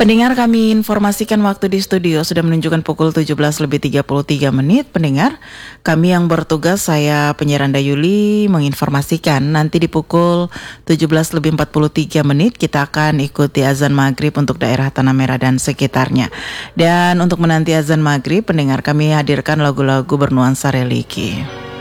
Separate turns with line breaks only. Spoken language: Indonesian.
Pendengar, kami informasikan waktu di studio sudah menunjukkan pukul 17:33. Pendengar, kami yang bertugas, saya penyiar Anda Yuli, menginformasikan nanti di pukul 17:43 kita akan ikuti azan maghrib untuk daerah Tanah Merah dan sekitarnya. Dan untuk menanti azan maghrib, pendengar, kami hadirkan lagu-lagu bernuansa religi.